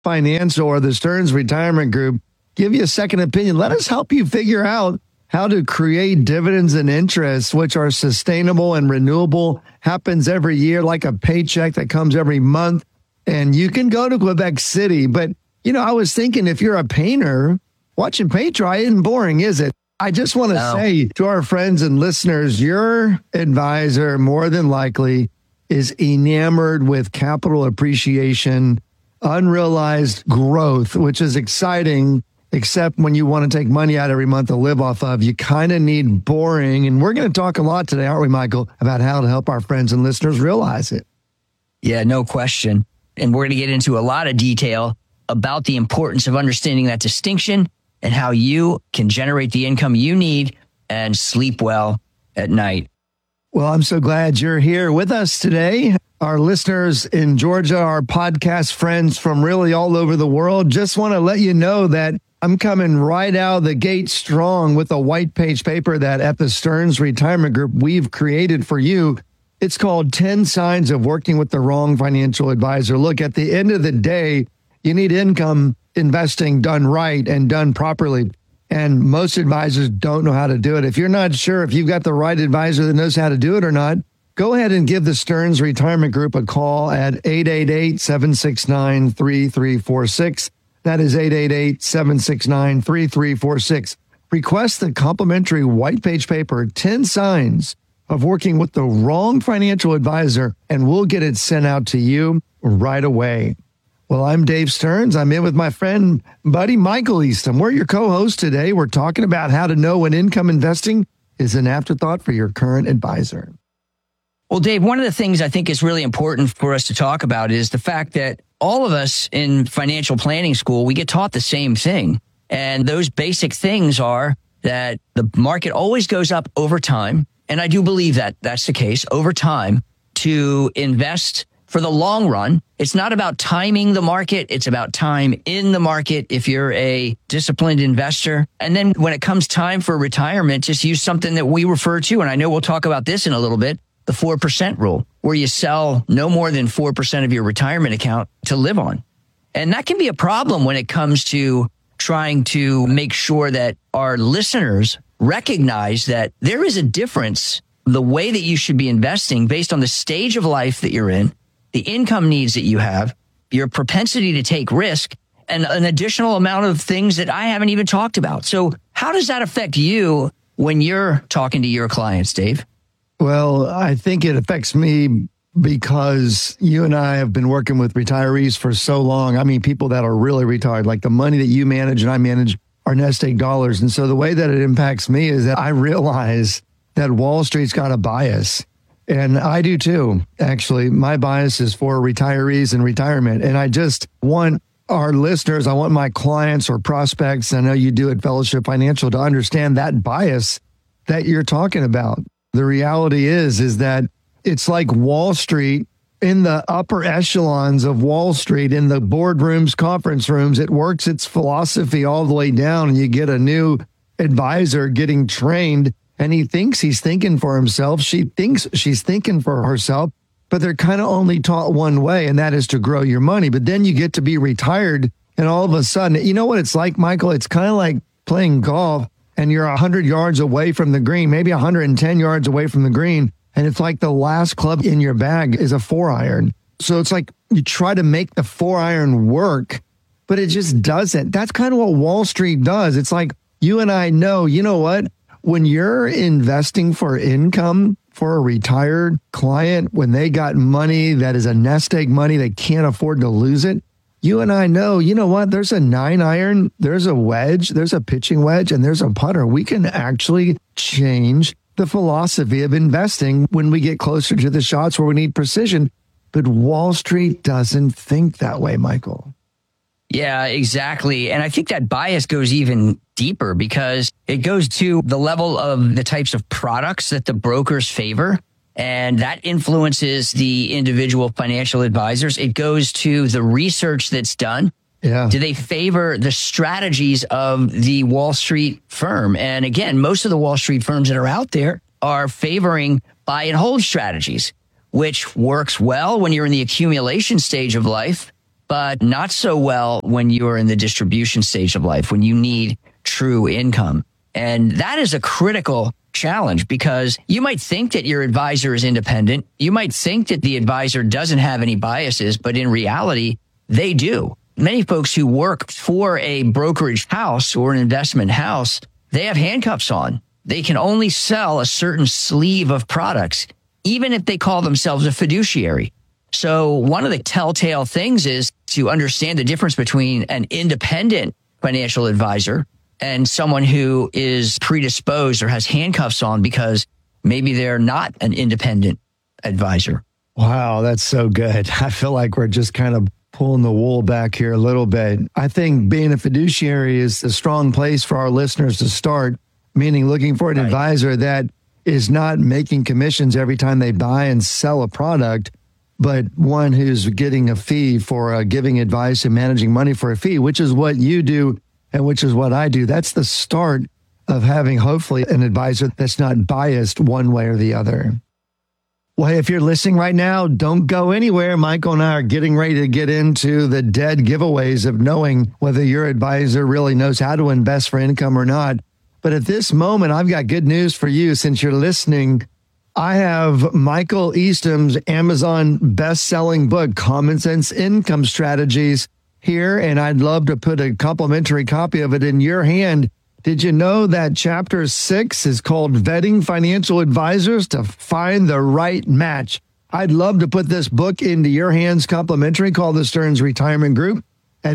Financial or the Stearns Retirement Group give you a second opinion. Let us help you figure out how to create dividends and interest, which are sustainable and renewable, happens every year like a paycheck that comes every month. And you can go to Quebec City. But, I was thinking if you're a painter, watching paint dry isn't boring, is it? I just want to say to our friends and listeners, your advisor more than likely is enamored with capital appreciation, unrealized growth, which is exciting, except when you want to take money out every month to live off of, you kind of need boring. And we're going to talk a lot today, aren't we, Michael, about how to help our friends and listeners realize it. Yeah, no question. And we're going to get into a lot of detail about the importance of understanding that distinction and how you can generate the income you need and sleep well at night. Well, I'm so glad you're here with us today. Our listeners in Georgia, our podcast friends from really all over the world, just want to let you know that I'm coming right out of the gate strong with a white page paper that at the Stearns Retirement Group we've created for you. It's called 10 Signs of Working with the Wrong Financial Advisor. Look, at the end of the day, you need income investing done right and done properly. And most advisors don't know how to do it. If you're not sure if you've got the right advisor that knows how to do it or not, go ahead and give the Stearns Retirement Group a call at 888-769-3346. That is 888-769-3346. Request the complimentary white page paper, 10 Signs of Working with the Wrong Financial Advisor, and we'll get it sent out to you right away. Well, I'm Dave Stearns. I'm in with my friend, buddy, Michael Eastham. We're your co-host today. We're talking about how to know when income investing is an afterthought for your current advisor. Well, Dave, one of the things I think is really important for us to talk about is the fact that all of us in financial planning school, we get taught the same thing. And those basic things are that the market always goes up over time. And I do believe that that's the case over time to invest for the long run. It's not about timing the market. It's about time in the market if you're a disciplined investor. And then when it comes time for retirement, just use something that we refer to, and I know we'll talk about this in a little bit, the 4% rule, where you sell no more than 4% of your retirement account to live on. And that can be a problem when it comes to trying to make sure that our listeners recognize that there is a difference, the way that you should be investing based on the stage of life that you're in, the income needs that you have, your propensity to take risk, and an additional amount of things that I haven't even talked about. So how does that affect you when you're talking to your clients, Dave? Well, I think it affects me because you and I have been working with retirees for so long. I mean, people that are really retired, like the money that you manage and I manage are nest egg dollars. And so the way that it impacts me is that I realize that Wall Street's got a bias. And I do too, actually. My bias is for retirees and retirement. And I just want our listeners, I want my clients or prospects, I know you do at Fellowship Financial, to understand that bias that you're talking about. The reality is that it's like Wall Street in the upper echelons of Wall Street, in the boardrooms, conference rooms. It works its philosophy all the way down, and you get a new advisor getting trained. And he thinks he's thinking for himself. She thinks she's thinking for herself, but they're kind of only taught one way, and that is to grow your money. But then you get to be retired, and all of a sudden, you know what it's like, Michael? It's kind of like playing golf, and you're 100 yards away from the green, maybe 110 yards away from the green, and it's like the last club in your bag is a 4-iron. So it's like you try to make the 4-iron work, but it just doesn't. That's kind of what Wall Street does. It's like you and I know, you know what? When you're investing for income for a retired client, when they got money that is a nest egg money, they can't afford to lose it. You and I know, you know what? There's a 9-iron, there's a wedge, there's a pitching wedge, and there's a putter. We can actually change the philosophy of investing when we get closer to the shots where we need precision. But Wall Street doesn't think that way, Michael. Yeah, exactly. And I think that bias goes even deeper because it goes to the level of the types of products that the brokers favor. And that influences the individual financial advisors. It goes to the research that's done. Yeah. Do they favor the strategies of the Wall Street firm? And again, most of the Wall Street firms that are out there are favoring buy and hold strategies, which works well when you're in the accumulation stage of life. but not so well when you're in the distribution stage of life, when you need true income. And that is a critical challenge because you might think that your advisor is independent. You might think that the advisor doesn't have any biases, but in reality, they do. Many folks who work for a brokerage house or an investment house, they have handcuffs on. They can only sell a certain sleeve of products, even if they call themselves a fiduciary. So one of the telltale things is to understand the difference between an independent financial advisor and someone who is predisposed or has handcuffs on because maybe they're not an independent advisor. Wow, that's so good. I feel like we're just kind of pulling the wool back here a little bit. I think being a fiduciary is a strong place for our listeners to start, meaning looking for an advisor that is not making commissions every time they buy and sell a product, but one who's getting a fee for giving advice and managing money for a fee, which is what you do and which is what I do. That's the start of having, hopefully, an advisor that's not biased one way or the other. Well, if you're listening right now, don't go anywhere. Michael and I are getting ready to get into the dead giveaways of knowing whether your advisor really knows how to invest for income or not. But at this moment, I've got good news for you. Since you're listening, I have Michael Eastham's Amazon best-selling book, Common Sense Income Strategies, here, and I'd love to put a complimentary copy of it in your hand. Did you know that chapter 6 is called Vetting Financial Advisors to Find the Right Match? I'd love to put this book into your hands complimentary. Call the Stearns Retirement Group at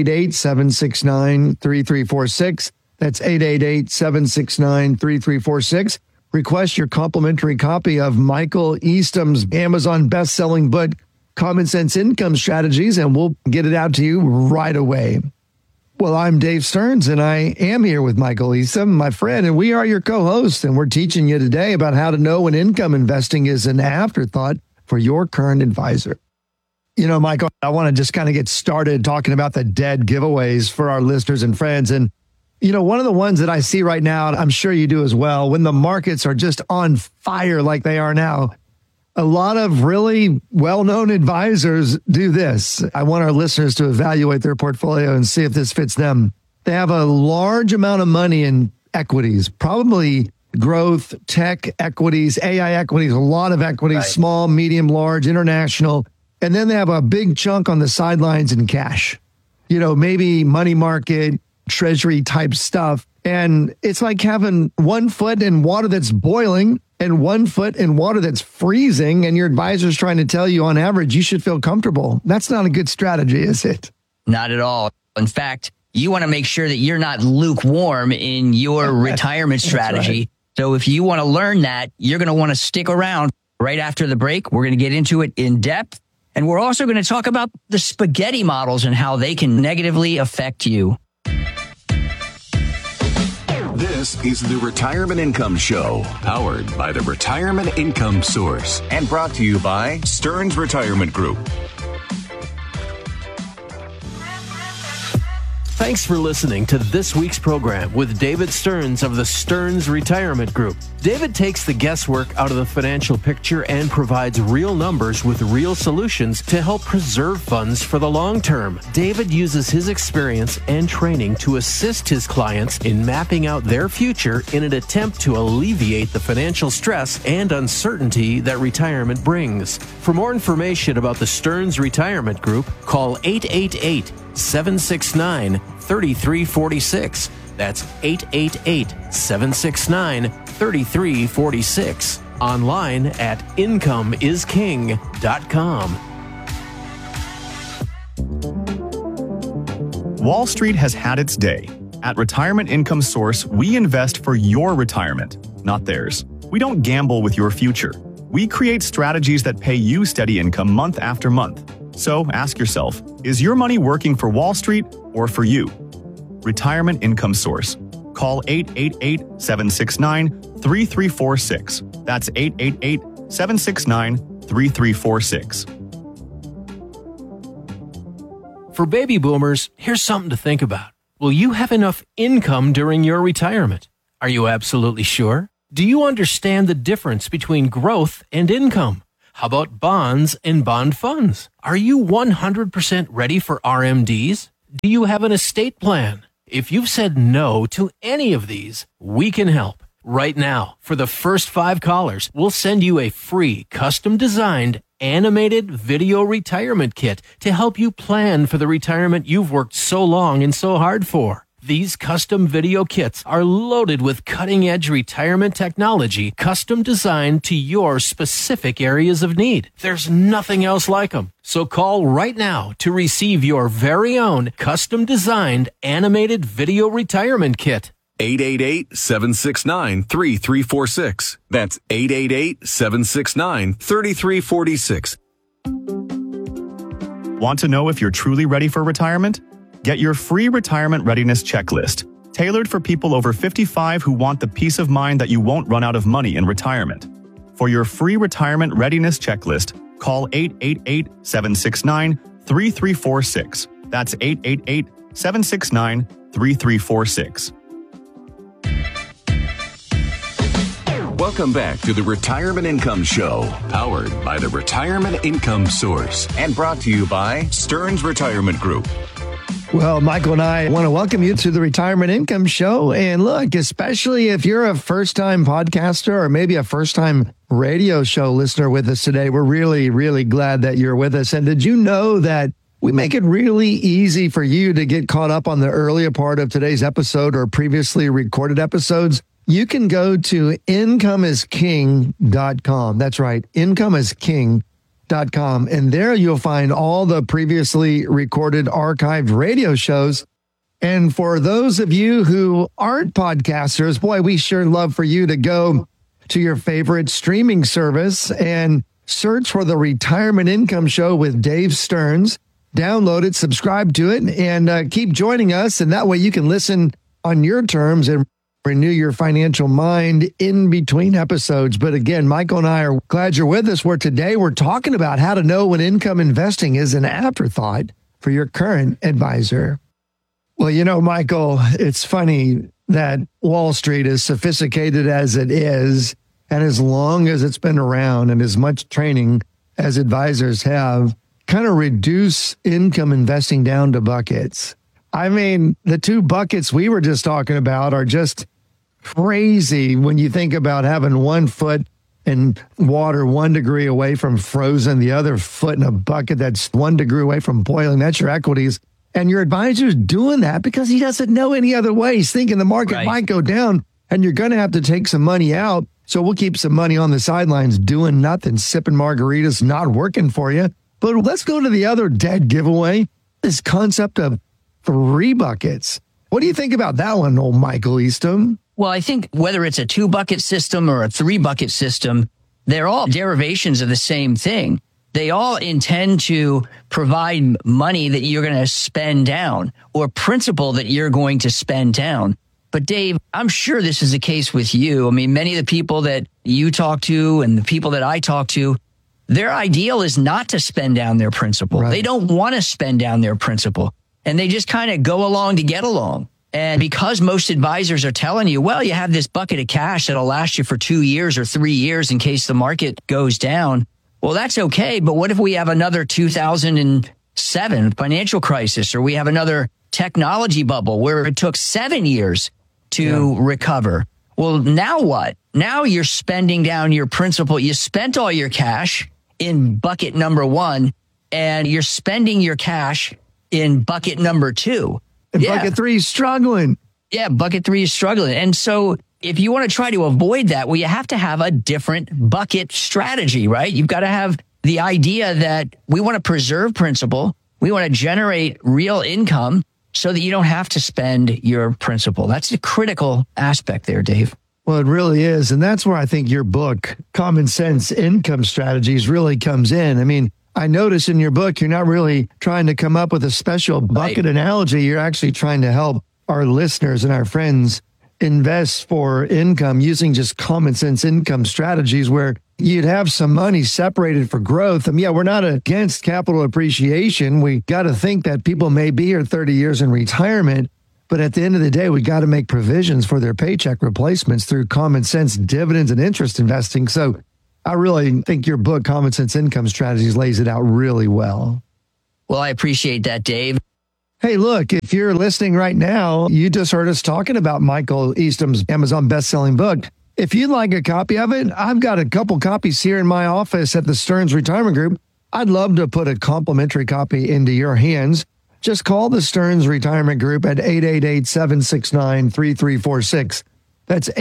888-769-3346. That's 888-769-3346. Request your complimentary copy of Michael Eastham's Amazon best-selling book, Common Sense Income Strategies, and we'll get it out to you right away. Well, I'm Dave Stearns, and I am here with Michael Eastham, my friend, and we are your co-hosts, and we're teaching you today about how to know when income investing is an afterthought for your current advisor. You know, Michael, I want to just kind of get started talking about the dead giveaways for our listeners and friends. And, you know, one of the ones that I see right now, and I'm sure you do as well, when the markets are just on fire like they are now, a lot of really well-known advisors do this. I want our listeners to evaluate their portfolio and see if this fits them. They have a large amount of money in equities, probably growth, tech equities, AI equities, a lot of equities, right. Small, medium, large, international. And then they have a big chunk on the sidelines in cash. You know, maybe money market, treasury type stuff. And it's like having 1 foot in water that's boiling and 1 foot in water that's freezing, and your advisor's trying to tell you on average you should feel comfortable. That's not a good strategy, is it? Not at all. In fact, you want to make sure that you're not lukewarm in your retirement strategy. Right. So if you want to learn that, you're going to want to stick around. Right after the break, we're going to get into it in depth. And we're also going to talk about the spaghetti models and how they can negatively affect you. This is the Retirement Income Show, powered by the Retirement Income Source, and brought to you by Stearns Retirement Group. Thanks for listening to this week's program with David Stearns of the Stearns Retirement Group. David takes the guesswork out of the financial picture and provides real numbers with real solutions to help preserve funds for the long term. David uses his experience and training to assist his clients in mapping out their future in an attempt to alleviate the financial stress and uncertainty that retirement brings. For more information about the Stearns Retirement Group, call 888-769-3346. That's 888-769-3346. Online at incomeisking.com. Wall Street has had its day. At Retirement Income Source, we invest for your retirement, not theirs. We don't gamble with your future. We create strategies that pay you steady income month after month. So ask yourself, is your money working for Wall Street or for you? Retirement Income Source. Call 888-769-3346. That's 888-769-3346. For baby boomers, here's something to think about. Will you have enough income during your retirement? Are you absolutely sure? Do you understand the difference between growth and income? How about bonds and bond funds? Are you 100% ready for RMDs? Do you have an estate plan? If you've said no to any of these, we can help. Right now, for the first 5 callers, we'll send you a free, custom-designed, animated video retirement kit to help you plan for the retirement you've worked so long and so hard for. These custom video kits are loaded with cutting-edge retirement technology, custom designed to your specific areas of need. There's nothing else like them. So call right now to receive your very own custom-designed animated video retirement kit. 888-769-3346. That's 888-769-3346. Want to know if you're truly ready for retirement? Get your free retirement readiness checklist, tailored for people over 55 who want the peace of mind that you won't run out of money in retirement. For your free retirement readiness checklist, call 888-769-3346. That's 888-769-3346. Welcome back to the Retirement Income Show, powered by the Retirement Income Source and brought to you by Stearns Retirement Group. Well, Michael and I want to welcome you to the Retirement Income Show. And look, especially if you're a first-time podcaster or maybe a first-time radio show listener with us today, we're really, really glad that you're with us. And did you know that we make it really easy for you to get caught up on the earlier part of today's episode or previously recorded episodes? You can go to incomeisking.com. That's right, incomeisking.com. And there you'll find all the previously recorded archived radio shows. And for those of you who aren't podcasters, boy, we sure love for you to go to your favorite streaming service and search for the Retirement Income Show with Dave Stearns. Download it, subscribe to it, and keep joining us. And that way you can listen on your terms and renew your financial mind in between episodes. But again, Michael and I are glad you're with us, where today we're talking about how to know when income investing is an afterthought for your current advisor. Well, you know, Michael, it's funny that Wall Street, as sophisticated as it is, and as long as it's been around and as much training as advisors have, kind of reduce income investing down to buckets. I mean, the 2 buckets we were just talking about are just crazy when you think about having 1 foot in water 1 degree away from frozen, the other foot in a bucket that's 1 degree away from boiling. That's your equities. And your advisor's doing that because he doesn't know any other way. He's thinking the market might go down and you're going to have to take some money out. So we'll keep some money on the sidelines doing nothing, sipping margaritas, not working for you. But let's go to the other dead giveaway, this concept of 3 buckets. What do you think about that one, old Michael Easton? Well, I think whether it's a 2-bucket system or a 3-bucket system, they're all derivations of the same thing. They all intend to provide money that you're going to spend down or principal that you're going to spend down. But Dave, I'm sure this is the case with you. I mean, many of the people that you talk to and the people that I talk to, their ideal is not to spend down their principal. Right. They don't want to spend down their principal. And they just kind of go along to get along. And because most advisors are telling you, well, you have this bucket of cash that'll last you for 2 years or 3 years in case the market goes down. Well, that's okay. But what if we have another 2007 financial crisis, or we have another technology bubble where it took 7 years to recover? Well, now what? Now you're spending down your principal. You spent all your cash in bucket number 1, and you're spending your cash in bucket number 2. And bucket 3 is struggling. Yeah, bucket 3 is struggling. And so if you want to try to avoid that, well, you have to have a different bucket strategy, right? You've got to have the idea that we want to preserve principal. We want to generate real income so that you don't have to spend your principal. That's a critical aspect there, Dave. Well, it really is. And that's where I think your book, Common Sense Income Strategies, really comes in. I mean, I notice in your book, you're not really trying to come up with a special bucket analogy. You're actually trying to help our listeners and our friends invest for income using just common sense income strategies where you'd have some money separated for growth. And yeah, we're not against capital appreciation. We got to think that people may be here 30 years in retirement, but at the end of the day, we got to make provisions for their paycheck replacements through common sense dividends and interest investing. So I really think your book, Common Sense Income Strategies, lays it out really well. Well, I appreciate that, Dave. Hey, look, if you're listening right now, you just heard us talking about Michael Eastham's Amazon best-selling book. If you'd like a copy of it, I've got a couple copies here in my office at the Stearns Retirement Group. I'd love to put a complimentary copy into your hands. Just call the Stearns Retirement Group at 888-769-3346. That's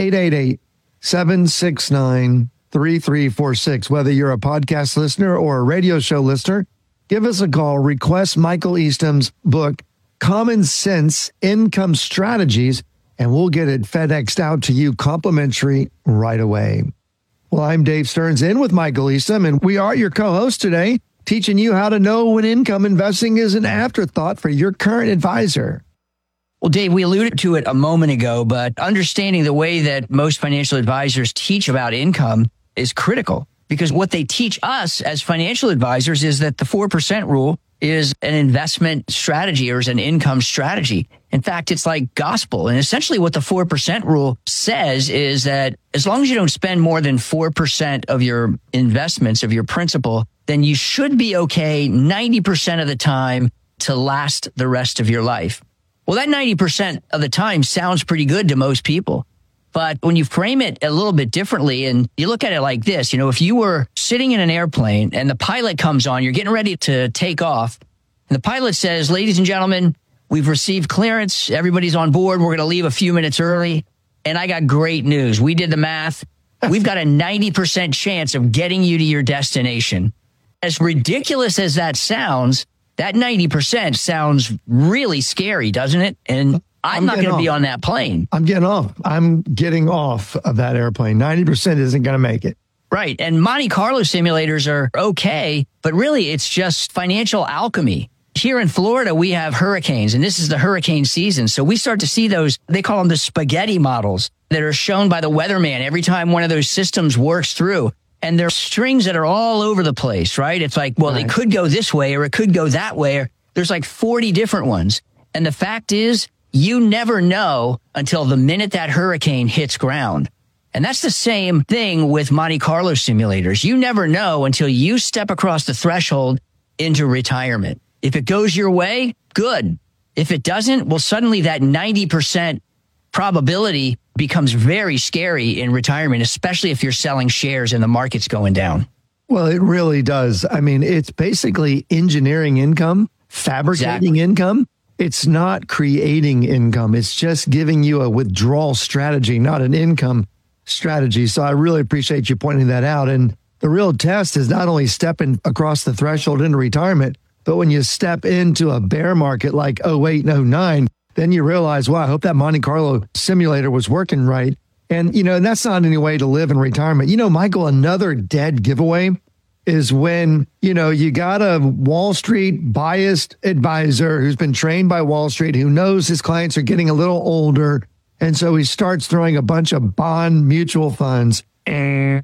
888-769-3346. Whether you're a podcast listener or a radio show listener, give us a call. Request Michael Eastham's book, Common Sense Income Strategies, and we'll get it FedExed out to you complimentary right away. Well, I'm Dave Stearns in with Michael Eastham, and we are your co-hosts today, teaching you how to know when income investing is an afterthought for your current advisor. Well, Dave, we alluded to it a moment ago, but understanding the way that most financial advisors teach about income is critical, because what they teach us as financial advisors is that the 4% rule is an investment strategy or is an income strategy. In fact, it's like gospel. And essentially what the 4% rule says is that as long as you don't spend more than 4% of your investments, of your principal, then you should be okay 90% of the time to last the rest of your life. Well, that 90% of the time sounds pretty good to most people. But when you frame it a little bit differently and you look at it like this, if you were sitting in an airplane and the pilot comes on, you're getting ready to take off. And the pilot says, ladies and gentlemen, we've received clearance. Everybody's on board. We're going to leave a few minutes early. And I got great news. We did the math. We've got a 90% chance of getting you to your destination. As ridiculous as that sounds, that 90% sounds really scary, doesn't it? And I'm not going to be on that plane. I'm getting off. I'm getting off of that airplane. 90% isn't going to make it. Right. And Monte Carlo simulators are okay, but really it's just financial alchemy. Here in Florida, we have hurricanes, and this is the hurricane season. So we start to see those, they call them the spaghetti models that are shown by the weatherman every time one of those systems works through. And there are strings that are all over the place, right? It's like, well, It could go this way or it could go that way. Or there's like 40 different ones. And the fact is, you never know until the minute that hurricane hits ground. And that's the same thing with Monte Carlo simulators. You never know until you step across the threshold into retirement. If it goes your way, good. If it doesn't, well, suddenly that 90% probability becomes very scary in retirement, especially if you're selling shares and the market's going down. Well, it really does. I mean, it's basically engineering income, fabricating income. It's not creating income. It's just giving you a withdrawal strategy, not an income strategy. So I really appreciate you pointing that out. And the real test is not only stepping across the threshold into retirement, but when you step into a bear market like 08 and 09, then you realize, wow, I hope that Monte Carlo simulator was working right. And, that's not any way to live in retirement. Michael, another dead giveaway is when, you got a Wall Street biased advisor who's been trained by Wall Street, who knows his clients are getting a little older. And so he starts throwing a bunch of bond mutual funds. And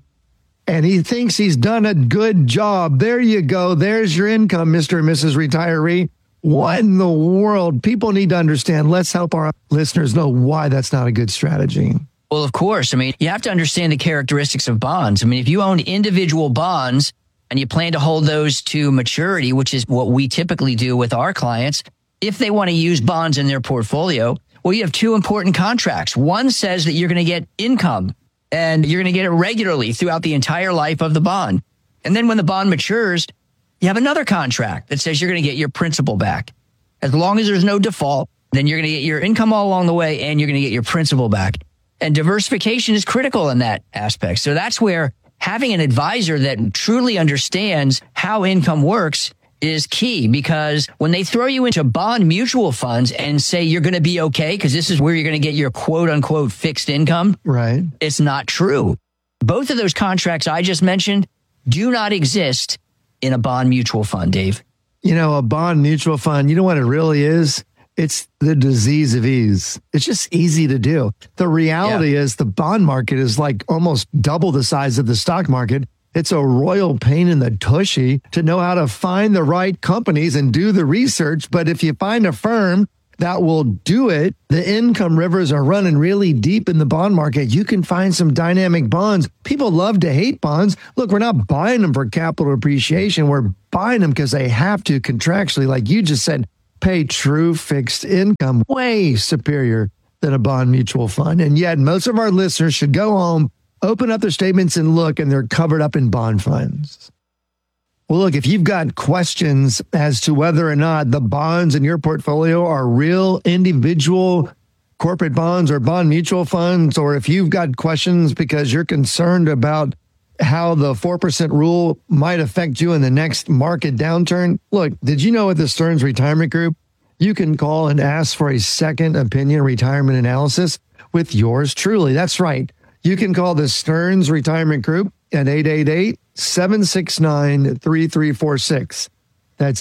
he thinks he's done a good job. There you go. There's your income, Mr. and Mrs. Retiree. What in the world? People need to understand. Let's help our listeners know why that's not a good strategy. Well, of course. I mean, you have to understand the characteristics of bonds. I mean, if you own individual bonds and you plan to hold those to maturity, which is what we typically do with our clients, if they want to use bonds in their portfolio, well, you have two important contracts. One says that you're going to get income and you're going to get it regularly throughout the entire life of the bond. And then when the bond matures, you have another contract that says you're going to get your principal back. As long as there's no default, then you're going to get your income all along the way and you're going to get your principal back. And diversification is critical in that aspect. So that's where having an advisor that truly understands how income works is key, because when they throw you into bond mutual funds and say you're going to be okay because this is where you're going to get your quote unquote fixed income, right? It's not true. Both of those contracts I just mentioned do not exist in a bond mutual fund, Dave. A bond mutual fund, you know what it really is? It's the disease of ease. It's just easy to do. The reality is the bond market is like almost double the size of the stock market. It's a royal pain in the tushy to know how to find the right companies and do the research. But if you find a firm that will do it. The income rivers are running really deep in the bond market. You can find some dynamic bonds. People love to hate bonds. Look, we're not buying them for capital appreciation. We're buying them because they have to contractually, like you just said, pay true fixed income, way superior than a bond mutual fund. And yet most of our listeners should go home, open up their statements and look, and they're covered up in bond funds. Well, look, if you've got questions as to whether or not the bonds in your portfolio are real individual corporate bonds or bond mutual funds, or if you've got questions because you're concerned about how the 4% rule might affect you in the next market downturn, look, did you know at the Stearns Retirement Group, you can call and ask for a second opinion retirement analysis with yours truly. That's right. You can call the Stearns Retirement Group at 888-769-3346. That's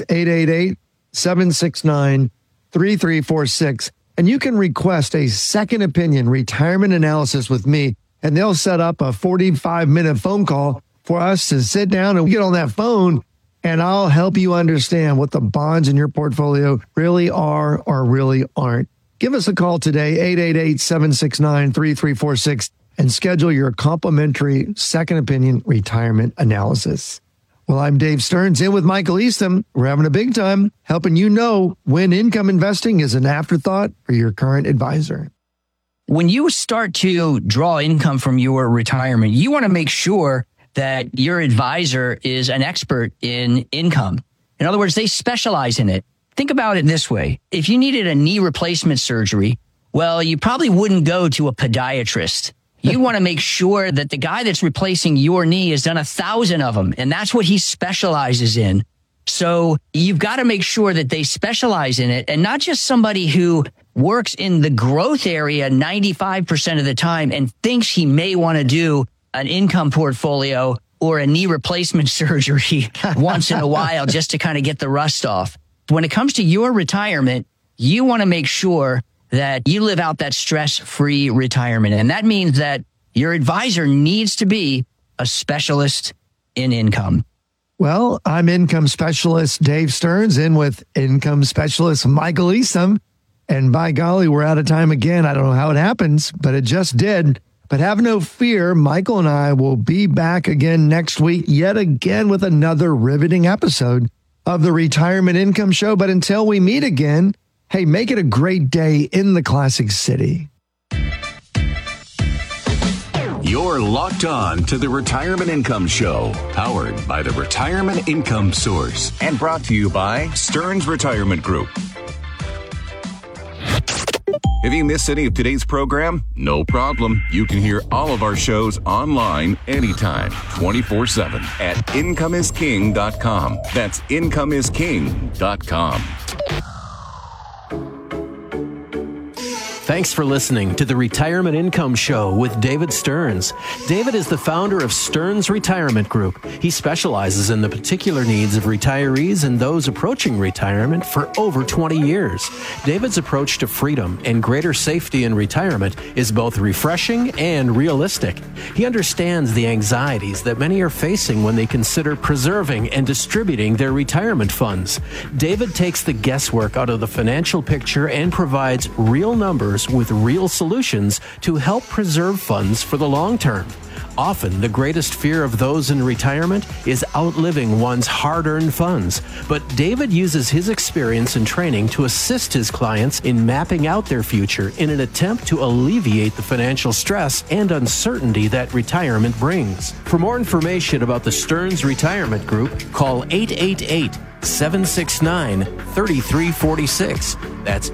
888-769-3346. And you can request a second opinion retirement analysis with me, and they'll set up a 45-minute phone call for us to sit down and get on that phone, and I'll help you understand what the bonds in your portfolio really are or really aren't. Give us a call today, 888-769-3346. and schedule your complimentary second opinion retirement analysis. Well, I'm Dave Stearns in with Michael Eastham. We're having a big time helping you know when income investing is an afterthought for your current advisor. When you start to draw income from your retirement, you want to make sure that your advisor is an expert in income. In other words, they specialize in it. Think about it this way. If you needed a knee replacement surgery, well, you probably wouldn't go to a podiatrist. You want to make sure that the guy that's replacing your knee has done 1,000 of them, and that's what he specializes in. So you've got to make sure that they specialize in it, and not just somebody who works in the growth area 95% of the time and thinks he may want to do an income portfolio or a knee replacement surgery once in a while just to kind of get the rust off. When it comes to your retirement, you want to make sure that you live out that stress-free retirement. And that means that your advisor needs to be a specialist in income. Well, I'm income specialist Dave Stearns in with income specialist Michael Eastham. And by golly, we're out of time again. I don't know how it happens, but it just did. But have no fear, Michael and I will be back again next week, yet again with another riveting episode of the Retirement Income Show. But until we meet again, hey, make it a great day in the Classic City. You're locked on to the Retirement Income Show, powered by the Retirement Income Source and brought to you by Stearns Retirement Group. If you missed any of today's program, no problem. You can hear all of our shows online anytime, 24/7 at incomeisking.com. That's incomeisking.com. Thanks for listening to the Retirement Income Show with David Stearns. David is the founder of Stearns Retirement Group. He specializes in the particular needs of retirees and those approaching retirement for over 20 years. David's approach to freedom and greater safety in retirement is both refreshing and realistic. He understands the anxieties that many are facing when they consider preserving and distributing their retirement funds. David takes the guesswork out of the financial picture and provides real numbers with real solutions to help preserve funds for the long term. Often, the greatest fear of those in retirement is outliving one's hard-earned funds. But David uses his experience and training to assist his clients in mapping out their future in an attempt to alleviate the financial stress and uncertainty that retirement brings. For more information about the Stearns Retirement Group, call 888-769-3346. That's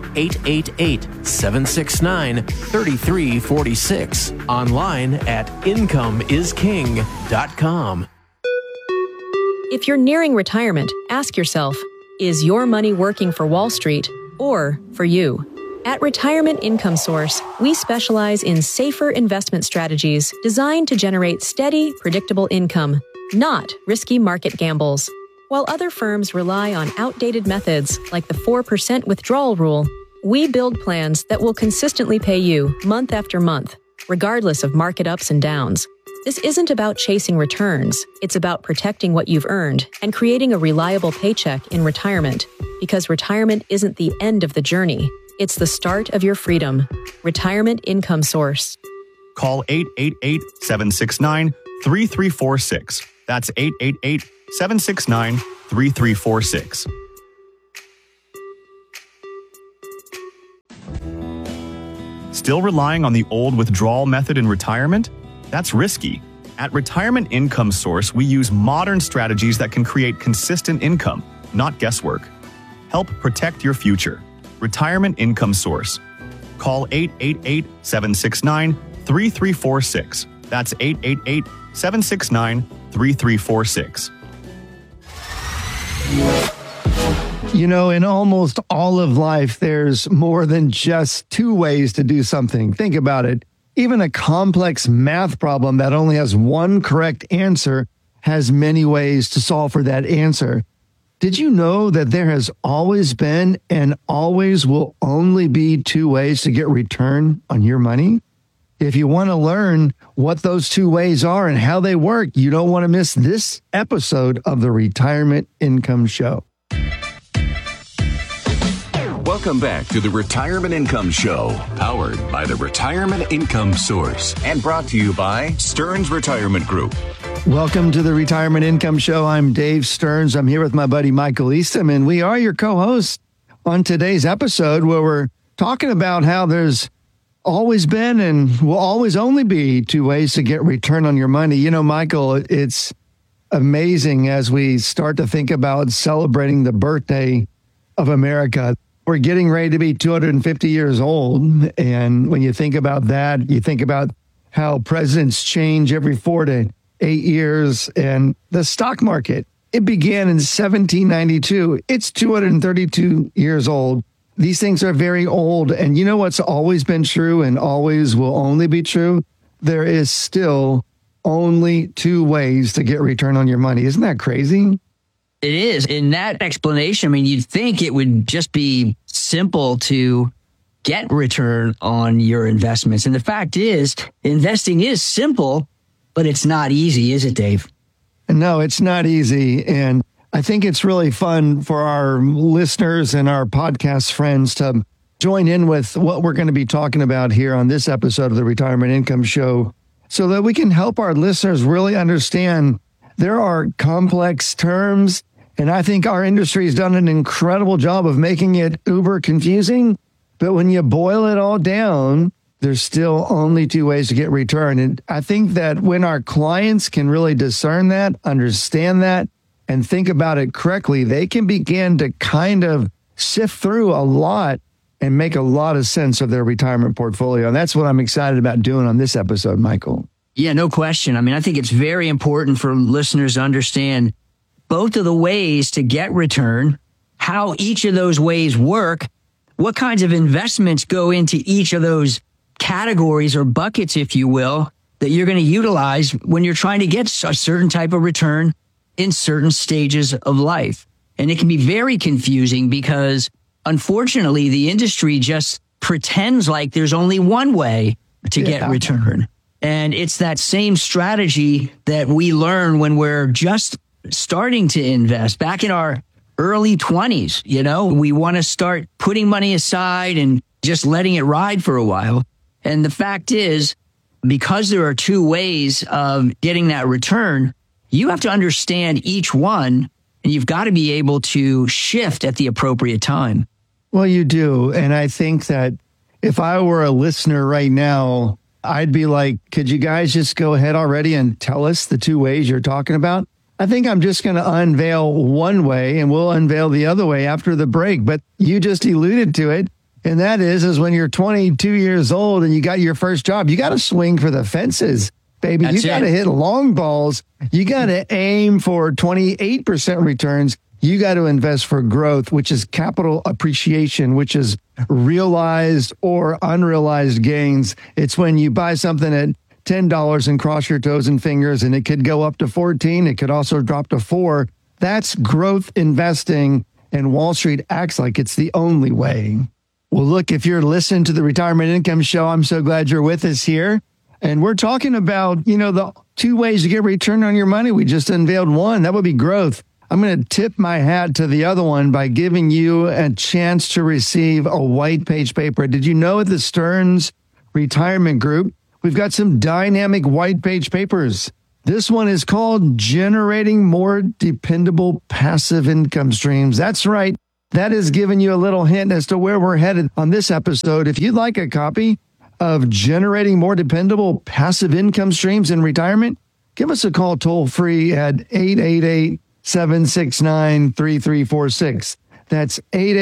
888-769-3346. Online at incomeisking.com. If you're nearing retirement, ask yourself, is your money working for Wall Street or for you? At Retirement Income Source, we specialize in safer investment strategies designed to generate steady, predictable income, not risky market gambles. While other firms rely on outdated methods like the 4% withdrawal rule, we build plans that will consistently pay you month after month, regardless of market ups and downs. This isn't about chasing returns. It's about protecting what you've earned and creating a reliable paycheck in retirement, because retirement isn't the end of the journey. It's the start of your freedom. Retirement Income Source. Call 888-769-3346. That's 888-769-3346. Still relying on the old withdrawal method in retirement? That's risky. At Retirement Income Source, we use modern strategies that can create consistent income, not guesswork. Help protect your future. Retirement Income Source. Call 888-769-3346. That's 888-769-3346. You know, in almost all of life, there's more than just two ways to do something. Think about it. Even a complex math problem that only has one correct answer has many ways to solve for that answer. Did you know that there has always been and always will only be two ways to get return on your money? If you want to learn what those two ways are and how they work, you don't want to miss this episode of the Retirement Income Show. Welcome back to the Retirement Income Show, powered by the Retirement Income Source and brought to you by Stearns Retirement Group. Welcome to the Retirement Income Show. I'm Dave Stearns. I'm here with my buddy Michael Eastham, and we are your co-hosts on today's episode where we're talking about how there's always been and will always only be two ways to get return on your money. You know, Michael, it's amazing as we start to think about celebrating the birthday of America. We're getting ready to be 250 years old. And when you think about that, you think about how presidents change every 4 to 8 years. And the stock market, it began in 1792. It's 232 years old. These things are very old. And you know what's always been true and always will only be true? There is still only two ways to get return on your money. Isn't that crazy? It is. In that explanation, I mean, you'd think it would just be simple to get return on your investments. And the fact is, investing is simple, but it's not easy, is it, Dave? No, it's not easy. And I think it's really fun for our listeners and our podcast friends to join in with what we're going to be talking about here on this episode of the Retirement Income Show so that we can help our listeners really understand there are complex terms. And I think our industry has done an incredible job of making it uber confusing. But when you boil it all down, there's still only two ways to get return. And I think that when our clients can really discern that, understand that, and think about it correctly, they can begin to kind of sift through a lot and make a lot of sense of their retirement portfolio. And that's what I'm excited about doing on this episode, Michael. Yeah, no question. I mean, I think it's very important for listeners to understand both of the ways to get return, how each of those ways work, what kinds of investments go into each of those categories or buckets, if you will, that you're going to utilize when you're trying to get a certain type of return in certain stages of life. And it can be very confusing because, unfortunately, the industry just pretends like there's only one way to get return. And it's that same strategy that we learn when we're just starting to invest back in our early 20s. You know, we want to start putting money aside and just letting it ride for a while. And the fact is, because there are two ways of getting that return, you have to understand each one, and you've got to be able to shift at the appropriate time. Well, you do. And I think that if I were a listener right now, I'd be like, could you guys just go ahead already and tell us the two ways you're talking about? I think I'm just going to unveil one way and we'll unveil the other way after the break. But you just alluded to it. And that is when you're 22 years old and you got your first job, you got to swing for the fences, baby. You got to hit long balls. You got to aim for 28% returns. You got to invest for growth, which is capital appreciation, which is realized or unrealized gains. It's when you buy something at $10 and cross your toes and fingers, and it could go up to 14. It could also drop to 4. That's growth investing, and Wall Street acts like it's the only way. Well, look, if you're listening to the Retirement Income Show, I'm so glad you're with us here. And we're talking about, the two ways to get return on your money. We just unveiled one. That would be growth. I'm going to tip my hat to the other one by giving you a chance to receive a white page paper. Did you know at the Stearns Retirement Group, we've got some dynamic white page papers. This one is called Generating More Dependable Passive Income Streams. That's right. That is giving you a little hint as to where we're headed on this episode. If you'd like a copy of Generating More Dependable Passive Income Streams in Retirement, give us a call toll free at 888-769-3346. That's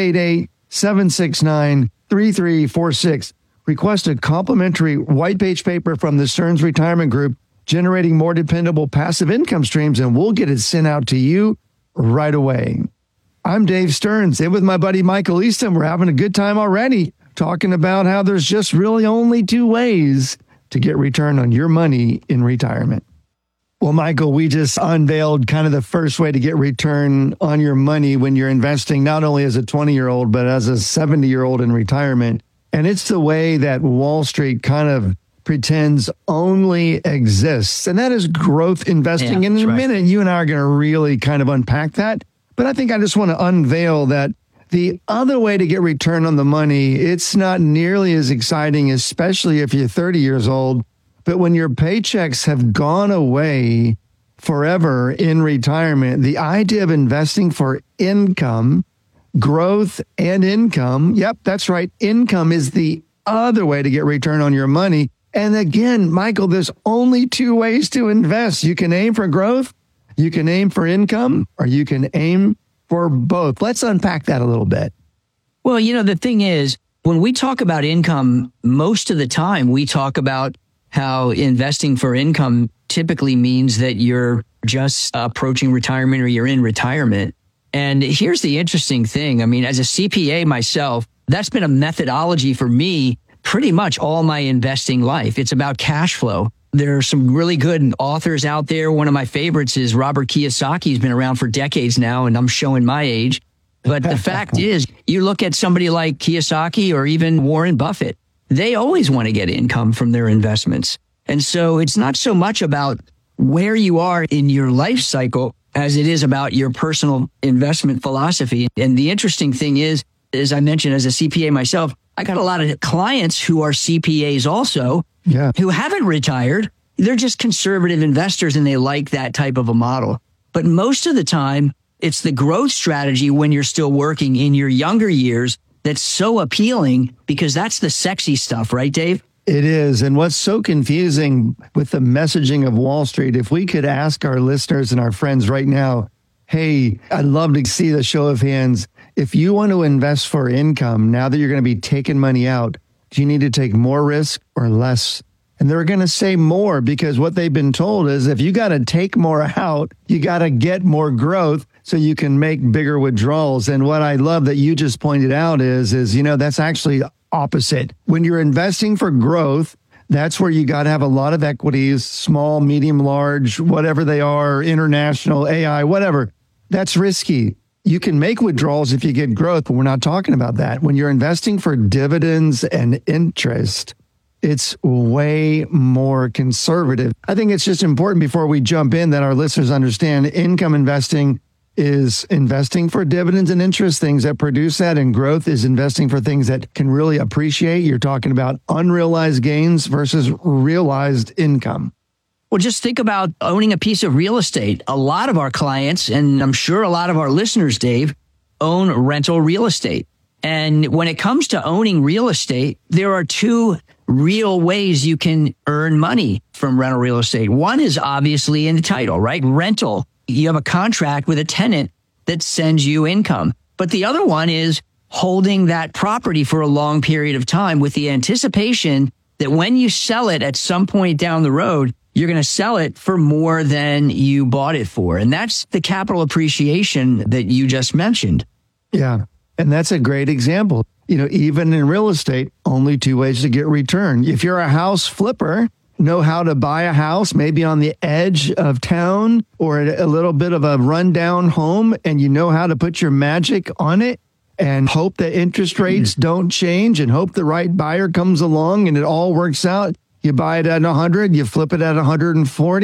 888-769-3346. Request a complimentary white page paper from the Stearns Retirement Group, Generating More Dependable Passive Income Streams, and we'll get it sent out to you right away. I'm Dave Stearns, and with my buddy Michael Easton, we're having a good time already, talking about how there's just really only two ways to get return on your money in retirement. Well, Michael, we just unveiled kind of the first way to get return on your money when you're investing, not only as a 20-year-old, but as a 70-year-old in retirement. And it's the way that Wall Street kind of pretends only exists. And that is growth investing. And in a minute, you and I are going to really kind of unpack that. But I think I just want to unveil that the other way to get return on the money, it's not nearly as exciting, especially if you're 30 years old. But when your paychecks have gone away forever in retirement, the idea of investing for income, growth and income, yep, that's right, income is the other way to get return on your money. And again, Michael, there's only two ways to invest. You can aim for growth, you can aim for income, or you can aim for both. Let's unpack that a little bit. Well, you know, the thing is, when we talk about income, most of the time we talk about how investing for income typically means that you're just approaching retirement or you're in retirement. And here's the interesting thing. I mean, as a CPA myself, that's been a methodology for me pretty much all my investing life. It's about cash flow. There are some really good authors out there. One of my favorites is Robert Kiyosaki. He's been around for decades now, and I'm showing my age. But the fact is, you look at somebody like Kiyosaki or even Warren Buffett, they always want to get income from their investments. And so it's not so much about where you are in your life cycle as it is about your personal investment philosophy. And the interesting thing is, as I mentioned, as a CPA myself, I got a lot of clients who are CPAs also, who haven't retired. They're just conservative investors and they like that type of a model. But most of the time, it's the growth strategy when you're still working in your younger years that's so appealing because that's the sexy stuff, right, Dave? It is. And what's so confusing with the messaging of Wall Street, if we could ask our listeners and our friends right now, hey, I'd love to see the show of hands. If you want to invest for income, now that you're going to be taking money out, do you need to take more risk or less? And they're going to say more because what they've been told is if you got to take more out, you got to get more growth so you can make bigger withdrawals. And what I love that you just pointed out is, you know, that's actually opposite. When you're investing for growth, that's where you got to have a lot of equities, small, medium, large, whatever they are, international, AI, whatever. That's risky. You can make withdrawals if you get growth, but we're not talking about that. When you're investing for dividends and interest, it's way more conservative. I think it's just important before we jump in that our listeners understand income investing is investing for dividends and interest, things that produce that, and growth is investing for things that can really appreciate. You're talking about unrealized gains versus realized income. Well, just think about owning a piece of real estate. A lot of our clients, and I'm sure a lot of our listeners, Dave, own rental real estate. And when it comes to owning real estate, there are two real ways you can earn money from rental real estate. One is obviously in the title, right? Rental. You have a contract with a tenant that sends you income. But the other one is holding that property for a long period of time with the anticipation that when you sell it at some point down the road, you're going to sell it for more than you bought it for. And that's the capital appreciation that you just mentioned. Yeah. And that's a great example. You know, even in real estate, only two ways to get return. If you're a house flipper, know how to buy a house, maybe on the edge of town or a little bit of a rundown home, and you know how to put your magic on it and hope that interest rates don't change and hope the right buyer comes along and it all works out. You buy it at 100, you flip it at 140.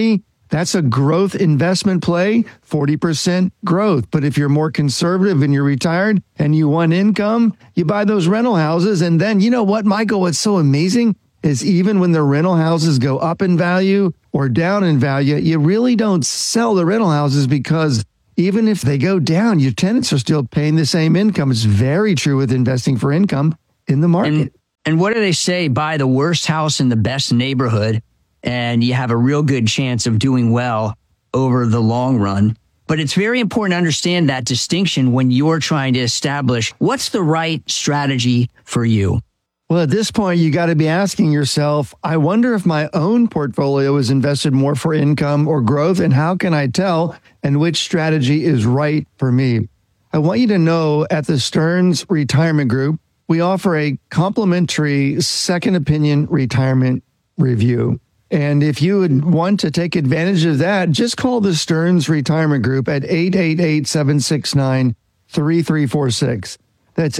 That's a growth investment play, 40% growth. But if you're more conservative and you're retired and you want income, you buy those rental houses. And then, you know what, Michael, what's so amazing is even when the rental houses go up in value or down in value, you really don't sell the rental houses because even if they go down, your tenants are still paying the same income. It's very true with investing for income in the market. And what do they say? Buy the worst house in the best neighborhood, and you have a real good chance of doing well over the long run. But it's very important to understand that distinction when you're trying to establish what's the right strategy for you. Well, at this point, you got to be asking yourself, I wonder if my own portfolio is invested more for income or growth, and how can I tell and which strategy is right for me? I want you to know at the Stearns Retirement Group, we offer a complimentary second opinion retirement review. And if you would want to take advantage of that, just call the Stearns Retirement Group at 888-769-3346. That's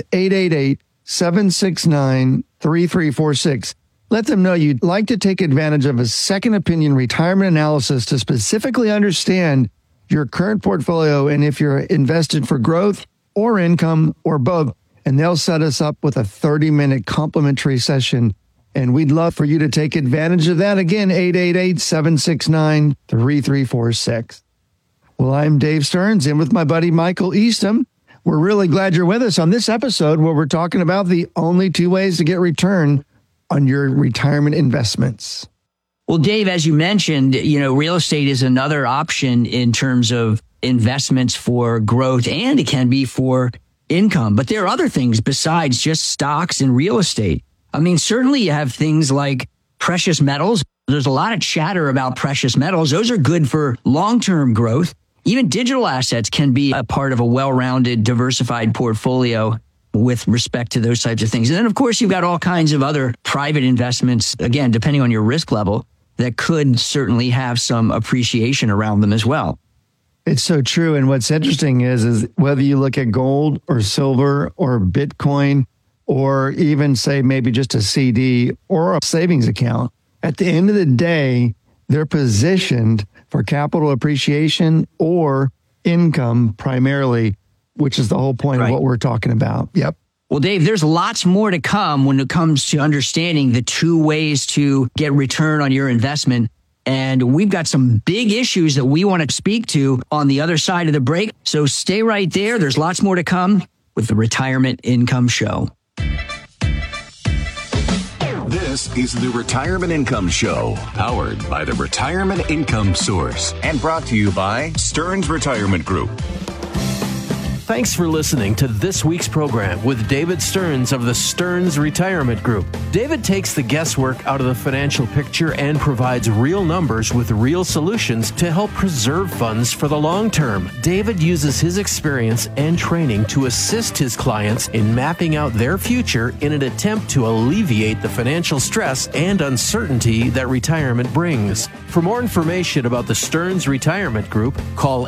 888-769-3346. Let them know you'd like to take advantage of a second opinion retirement analysis to specifically understand your current portfolio and if you're invested for growth or income or both. And they'll set us up with a 30-minute complimentary session. And we'd love for you to take advantage of that. Again, 888-769-3346. Well, I'm Dave Stearns, and with my buddy Michael Eastham, we're really glad you're with us on this episode where we're talking about the only two ways to get return on your retirement investments. Well, Dave, as you mentioned, real estate is another option in terms of investments for growth, and it can be for income. But there are other things besides just stocks and real estate. I mean, certainly you have things like precious metals. There's a lot of chatter about precious metals. Those are good for long-term growth. Even digital assets can be a part of a well-rounded, diversified portfolio with respect to those types of things. And then, of course, you've got all kinds of other private investments, again, depending on your risk level, that could certainly have some appreciation around them as well. It's so true. And what's interesting is whether you look at gold or silver or Bitcoin, or even say maybe just a CD or a savings account, at the end of the day, they're positioned for capital appreciation or income primarily, which is the whole point of what we're talking about. Yep. Well, Dave, there's lots more to come when it comes to understanding the two ways to get return on your investment. And we've got some big issues that we want to speak to on the other side of the break. So stay right there. There's lots more to come with the Retirement Income Show. This is the Retirement Income Show, powered by the Retirement Income Source and brought to you by Stearns Retirement Group. Thanks for listening to this week's program with David Stearns of the Stearns Retirement Group. David takes the guesswork out of the financial picture and provides real numbers with real solutions to help preserve funds for the long term. David uses his experience and training to assist his clients in mapping out their future in an attempt to alleviate the financial stress and uncertainty that retirement brings. For more information about the Stearns Retirement Group, call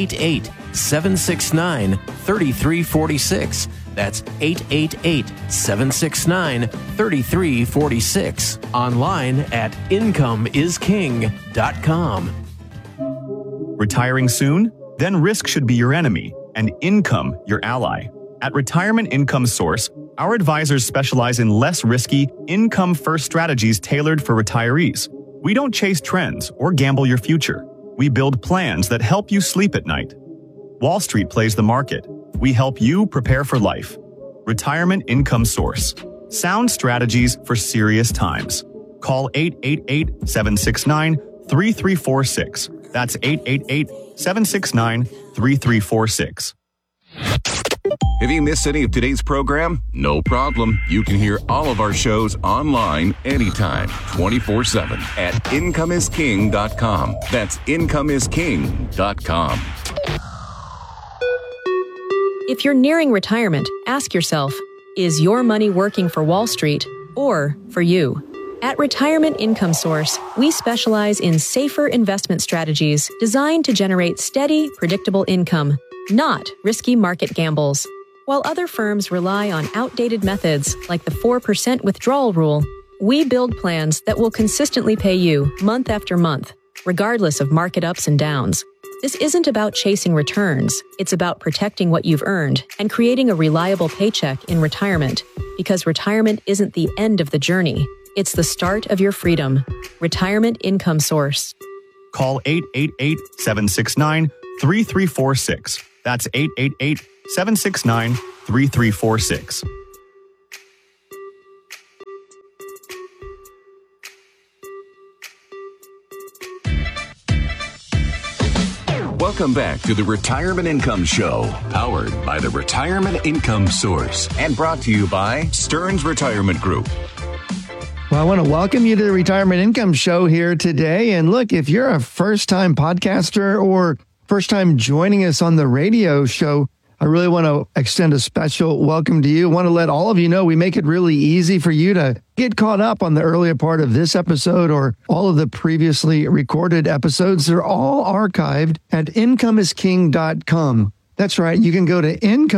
888-769-3346. That's 888-769-3346. Online at incomeisking.com. Retiring soon? Then risk should be your enemy and income your ally. At Retirement Income Source, our advisors specialize in less risky, income-first strategies tailored for retirees. We don't chase trends or gamble your future. We build plans that help you sleep at night. Wall Street plays the market. We help you prepare for life. Retirement Income Source. Sound strategies for serious times. Call 888-769-3346. That's 888-769-3346. Have you missed any of today's program? No problem. You can hear all of our shows online anytime, 24/7 at incomeisking.com. That's incomeisking.com. If you're nearing retirement, ask yourself, is your money working for Wall Street or for you? At Retirement Income Source, we specialize in safer investment strategies designed to generate steady, predictable income, not risky market gambles. While other firms rely on outdated methods like the 4% withdrawal rule, we build plans that will consistently pay you month after month. regardless of market ups and downs. This isn't about chasing returns. It's about protecting what you've earned and creating a reliable paycheck in retirement, because retirement isn't the end of the journey. It's the start of your freedom. Retirement Income Source. Call 888-769-3346. That's 888-769-3346. Welcome back to the Retirement Income Show, powered by the Retirement Income Source and brought to you by Stearns Retirement Group. Well, I want to welcome you to the Retirement Income Show here today. And look, if you're a first-time podcaster or first-time joining us on the radio show, I really want to extend a special welcome to you. I want to let all of you know we make it really easy for you to get caught up on the earlier part of this episode or all of the previously recorded episodes. They're all archived at incomeisking.com. That's right. You can go to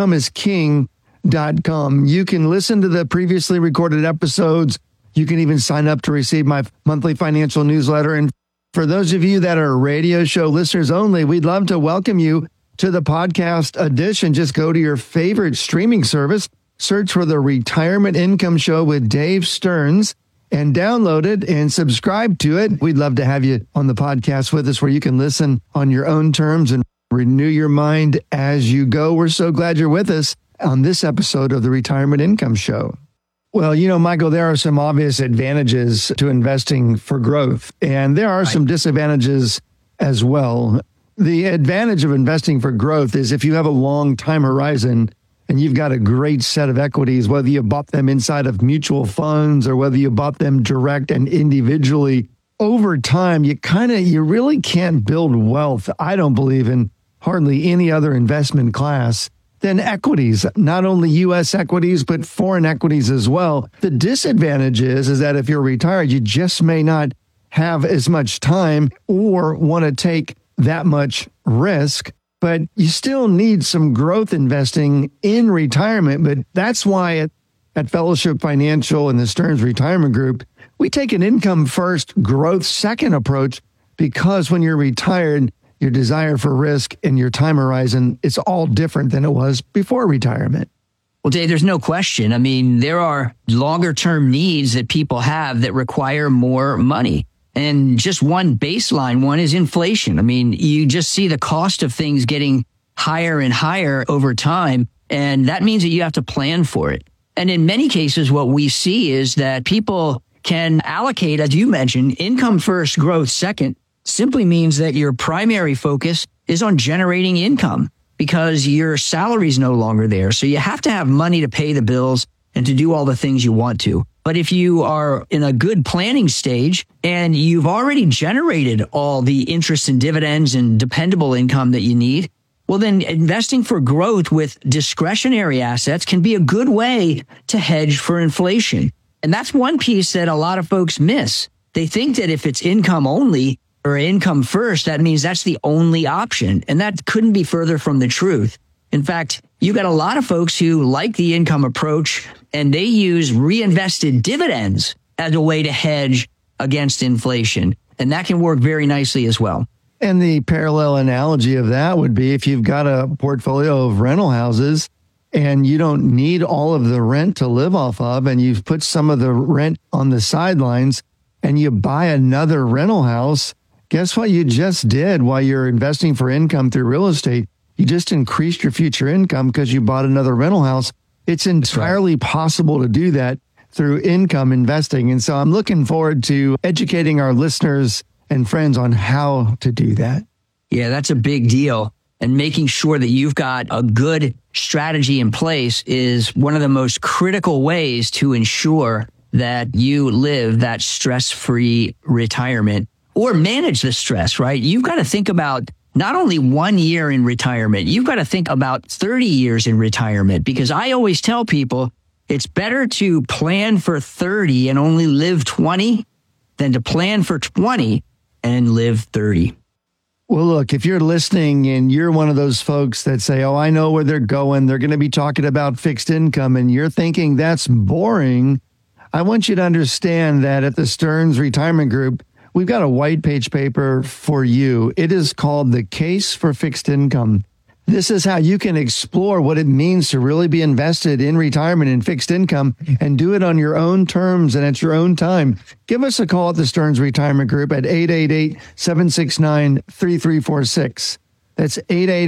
incomeisking.com. You can listen to the previously recorded episodes. You can even sign up to receive my monthly financial newsletter. And for those of you that are radio show listeners only, we'd love to welcome you to the podcast edition. Just go to your favorite streaming service, search for the Retirement Income Show with Dave Stearns, and download it and subscribe to it. We'd love to have you on the podcast with us where you can listen on your own terms and renew your mind as you go. We're so glad you're with us on this episode of the Retirement Income Show. Well, you know, Michael, there are some obvious advantages to investing for growth, and there are some disadvantages as well. The advantage of investing for growth is if you have a long time horizon and you've got a great set of equities, whether you bought them inside of mutual funds or whether you bought them direct and individually, over time, you really can't build wealth, I don't believe, in hardly any other investment class than equities, not only U.S. equities, but foreign equities as well. The disadvantage is that if you're retired, you just may not have as much time or want to take that much risk, but you still need some growth investing in retirement. But that's why at Fellowship Financial and the Stearns Retirement Group, we take an income first, growth second approach, because when you're retired, your desire for risk and your time horizon, it's all different than it was before retirement. Well, Dave, there's no question. I mean, there are longer term needs that people have that require more money. And just one baseline one is inflation. I mean, you just see the cost of things getting higher and higher over time. And that means that you have to plan for it. And in many cases, what we see is that people can allocate, as you mentioned, income first, growth second, simply means that your primary focus is on generating income because your salary is no longer there. So you have to have money to pay the bills and to do all the things you want to. But if you are in a good planning stage and you've already generated all the interest and dividends and dependable income that you need, well, then investing for growth with discretionary assets can be a good way to hedge for inflation. And that's one piece that a lot of folks miss. They think that if it's income only or income first, that means that's the only option. And that couldn't be further from the truth. In fact, you got a lot of folks who like the income approach and they use reinvested dividends as a way to hedge against inflation. And that can work very nicely as well. And the parallel analogy of that would be if you've got a portfolio of rental houses and you don't need all of the rent to live off of, and you've put some of the rent on the sidelines and you buy another rental house, guess what you just did while you're investing for income through real estate? You just increased your future income because you bought another rental house. It's entirely possible to do that through income investing. And so I'm looking forward to educating our listeners and friends on how to do that. Yeah, that's a big deal. And making sure that you've got a good strategy in place is one of the most critical ways to ensure that you live that stress-free retirement or manage the stress, right? You've got to think about not only 1 year in retirement, you've got to think about 30 years in retirement, because I always tell people it's better to plan for 30 and only live 20 than to plan for 20 and live 30. Well, look, if you're listening and you're one of those folks that say, oh, I know where they're going, they're going to be talking about fixed income, and you're thinking that's boring, I want you to understand that at the Stearns Retirement Group, we've got a white page paper for you. It is called The Case for Fixed Income. This is how you can explore what it means to really be invested in retirement and fixed income and do it on your own terms and at your own time. Give us a call at the Stearns Retirement Group at 888-769-3346. That's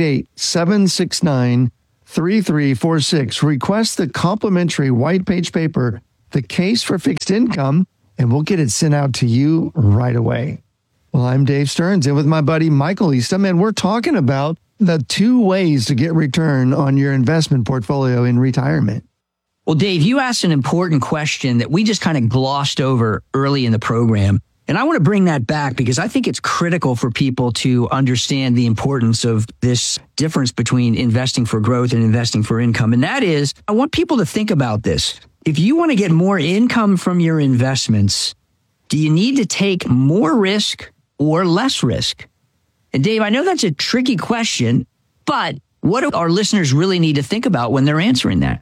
888-769-3346. Request the complimentary white page paper, The Case for Fixed Income, and we'll get it sent out to you right away. Well, I'm Dave Stearns, and with my buddy Michael Eastham, and we're talking about the 2 ways to get return on your investment portfolio in retirement. Well, Dave, you asked an important question that we just kind of glossed over early in the program. And I want to bring that back because I think it's critical for people to understand the importance of this difference between investing for growth and investing for income. And that is, I want people to think about this. If you want to get more income from your investments, do you need to take more risk or less risk? And Dave, I know that's a tricky question, but what do our listeners really need to think about when they're answering that?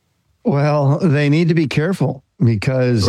Well, they need to be careful because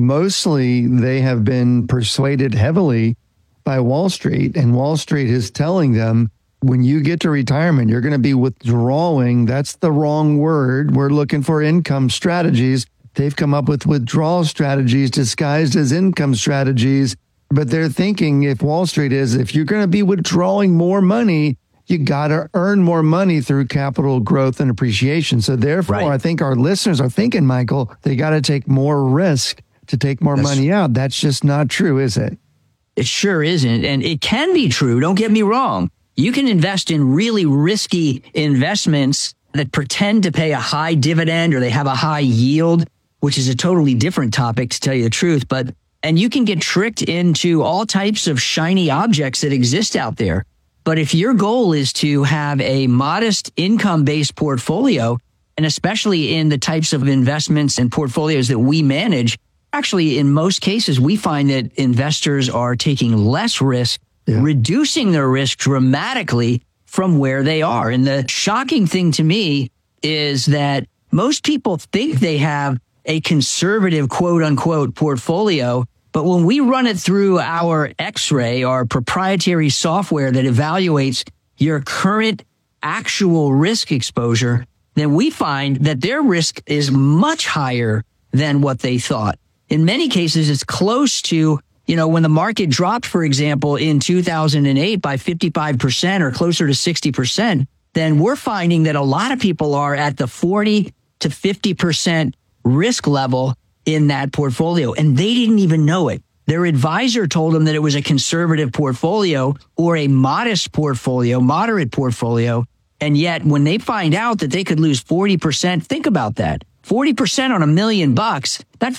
mostly they have been persuaded heavily by Wall Street, and Wall Street is telling them when you get to retirement, you're going to be withdrawing. That's the wrong word. We're looking for income strategies. They've come up with withdrawal strategies disguised as income strategies. But they're thinking if Wall Street is, if you're going to be withdrawing more money, you got to earn more money through capital growth and appreciation. So therefore, I think our listeners are thinking, Michael, they got to take more risk to take more money out. That's just not true, is it? It sure isn't. And it can be true. Don't get me wrong. You can invest in really risky investments that pretend to pay a high dividend or they have a high yield, which is a totally different topic, to tell you the truth. And you can get tricked into all types of shiny objects that exist out there. But if your goal is to have a modest income-based portfolio, and especially in the types of investments and portfolios that we manage, actually, in most cases, we find that investors are taking less risk, reducing their risk dramatically from where they are. And the shocking thing to me is that most people think they have a conservative, quote unquote, portfolio. But when we run it through our X-ray, our proprietary software that evaluates your current actual risk exposure, then we find that their risk is much higher than what they thought. In many cases, it's close to, when the market dropped, for example, in 2008 by 55% or closer to 60%, then we're finding that a lot of people are at the 40 to 50% risk level in that portfolio, and they didn't even know it. Their advisor told them that it was a conservative portfolio or a modest portfolio, moderate portfolio, and yet when they find out that they could lose 40%, think about that. 40% on $1 million, that's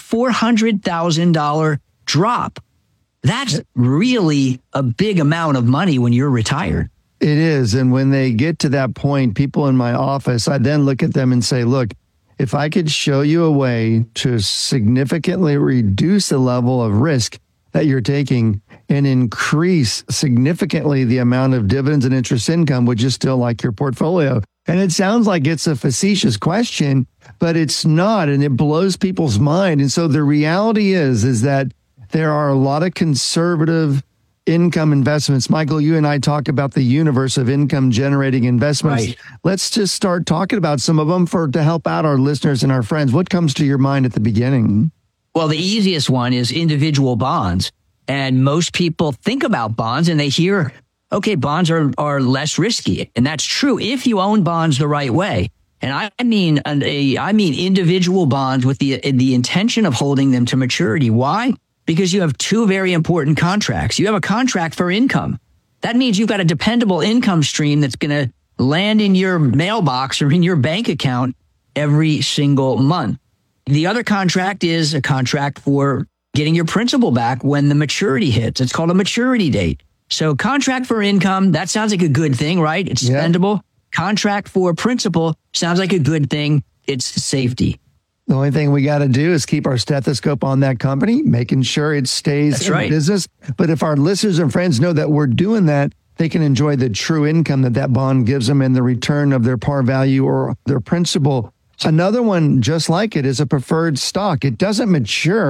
$400,000 drop. That's really a big amount of money when you're retired. It is, and when they get to that point, people in my office, I then look at them and say, look, if I could show you a way to significantly reduce the level of risk that you're taking and increase significantly the amount of dividends and interest income, would you still like your portfolio? And it sounds like it's a facetious question, but it's not, and it blows people's mind. And so the reality is that there are a lot of conservative income investments. Michael, you and I talk about the universe of income generating investments. Right. Let's just start talking about some of them to help out our listeners and our friends. What comes to your mind at the beginning? Well, the easiest one is individual bonds. And most people think about bonds and they hear, okay, bonds are less risky. And that's true if you own bonds the right way. And I mean individual bonds with the intention of holding them to maturity. Why? Because you have 2 very important contracts. You have a contract for income. That means you've got a dependable income stream that's going to land in your mailbox or in your bank account every single month. The other contract is a contract for getting your principal back when the maturity hits. It's called a maturity date. So contract for income, that sounds like a good thing, right? It's dependable. Contract for principal sounds like a good thing. It's safety. The only thing we got to do is keep our stethoscope on that company, making sure it stays in business. But if our listeners and friends know that we're doing that, they can enjoy the true income that bond gives them and the return of their par value or their principal. Another one just like it is a preferred stock. It doesn't mature,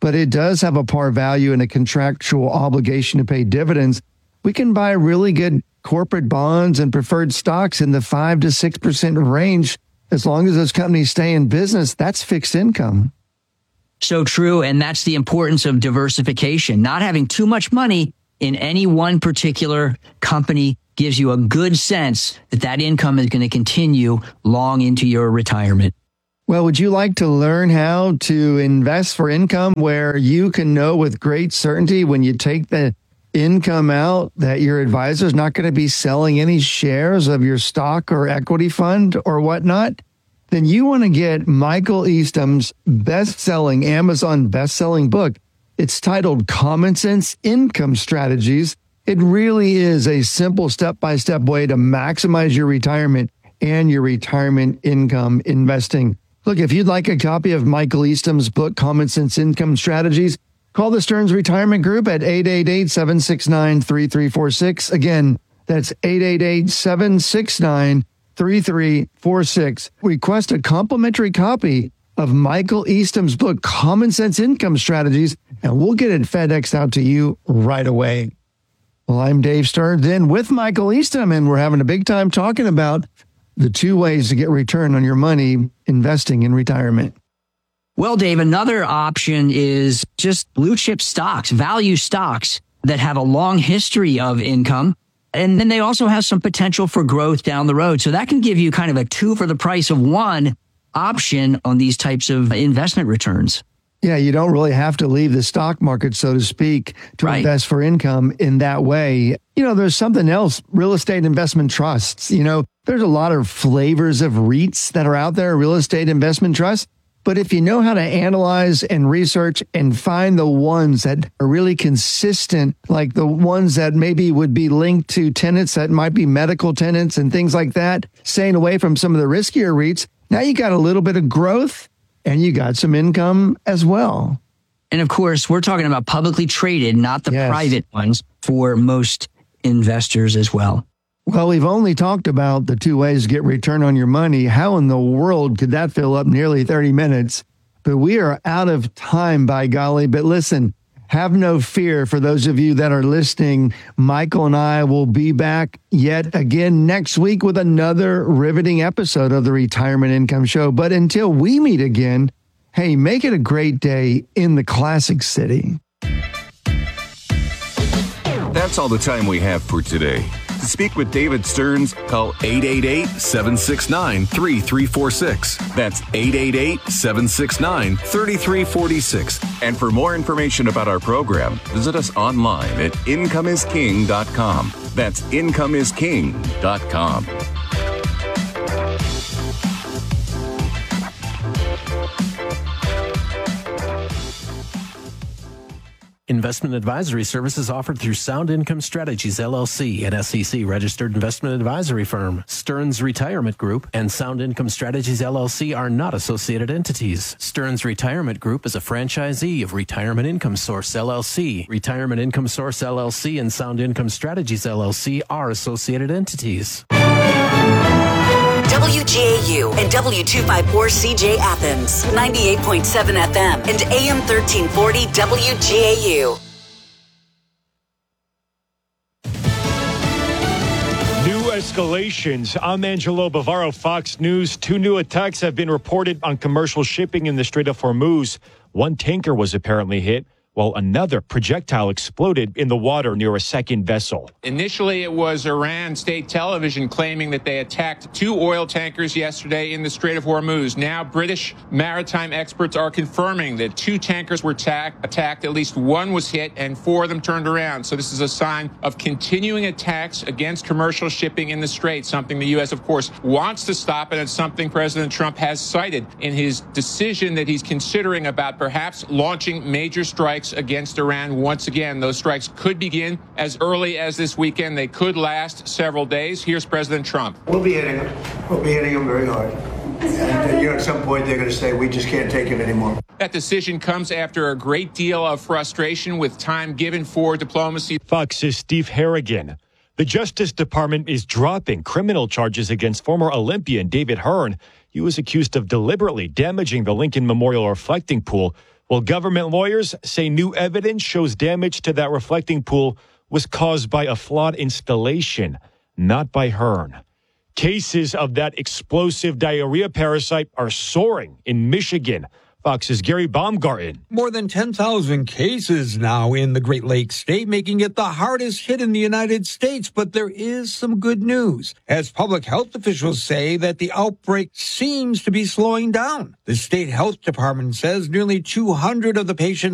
but it does have a par value and a contractual obligation to pay dividends. We can buy really good corporate bonds and preferred stocks in the 5 to 6% range. As long as those companies stay in business, that's fixed income. So true. And that's the importance of diversification. Not having too much money in any one particular company gives you a good sense that that income is going to continue long into your retirement. Well, would you like to learn how to invest for income where you can know with great certainty when you take the income out that your advisor is not going to be selling any shares of your stock or equity fund or whatnot? Then you want to get Michael Eastham's best-selling, Amazon best-selling book. It's titled Common Sense Income Strategies. It really is a simple step-by-step way to maximize your retirement and your retirement income investing. Look, if you'd like a copy of Michael Eastham's book, Common Sense Income Strategies, call the Stearns Retirement Group at 888-769-3346. Again, that's 888-769-3346. Request a complimentary copy of Michael Eastham's book, Common Sense Income Strategies, and we'll get it FedExed out to you right away. Well, I'm Dave Stearns in with Michael Eastham, and we're having a big time talking about the 2 ways to get return on your money investing in retirement. Well, Dave, another option is just blue chip stocks, value stocks that have a long history of income. And then they also have some potential for growth down the road. So that can give you kind of a 2 for the price of 1 option on these types of investment returns. Yeah, you don't really have to leave the stock market, so to speak, to invest for income in that way. You know, there's something else, real estate investment trusts. You know, there's a lot of flavors of REITs that are out there, real estate investment trusts. But if you know how to analyze and research and find the ones that are really consistent, like the ones that maybe would be linked to tenants that might be medical tenants and things like that, staying away from some of the riskier REITs, now you got a little bit of growth and you got some income as well. And of course, we're talking about publicly traded, not the private ones for most investors as well. Well, we've only talked about the 2 ways to get return on your money. How in the world could that fill up nearly 30 minutes? But we are out of time, by golly. But listen, have no fear for those of you that are listening. Michael and I will be back yet again next week with another riveting episode of the Retirement Income Show. But until we meet again, hey, make it a great day in the Classic City. That's all the time we have for today. To speak with David Stearns, call 888-769-3346. That's 888-769-3346. And for more information about our program, visit us online at incomeisking.com. That's incomeisking.com. Investment advisory services offered through Sound Income Strategies, LLC, an SEC-registered investment advisory firm. Stearns Retirement Group and Sound Income Strategies, LLC are not associated entities. Stearns Retirement Group is a franchisee of Retirement Income Source, LLC. Retirement Income Source, LLC and Sound Income Strategies, LLC are associated entities. WGAU and W254CJ Athens, 98.7 FM and AM 1340 WGAU. New escalations. I'm Angelo Bavaro, Fox News. 2 new attacks have been reported on commercial shipping in the Strait of Hormuz. 1 tanker was apparently hit, while another projectile exploded in the water near a second vessel. Initially, it was Iran state television claiming that they attacked 2 oil tankers yesterday in the Strait of Hormuz. Now, British maritime experts are confirming that 2 tankers were attacked, at least 1 was hit, and 4 of them turned around. So this is a sign of continuing attacks against commercial shipping in the Strait, something the U.S., of course, wants to stop, and it's something President Trump has cited in his decision that he's considering about perhaps launching major strikes against Iran once again. Those strikes could begin as early as this weekend. They could last several days. Here's President Trump. We'll be hitting them. We'll be hitting them very hard. And at some point, they're going to say, we just can't take it anymore. That decision comes after a great deal of frustration with time given for diplomacy. Fox's Steve Harrigan. The Justice Department is dropping criminal charges against former Olympian David Hearn. He was accused of deliberately damaging the Lincoln Memorial reflecting pool Well, government lawyers say new evidence shows damage to that reflecting pool was caused by a flawed installation, not by Hearn. Cases of that explosive diarrhea parasite are soaring in Michigan. Fox's Gary Baumgarten. More than 10,000 cases now in the Great Lakes state, making it the hardest hit in the United States. But there is some good news, as public health officials say that the outbreak seems to be slowing down. The state health department says nearly 200 of the patients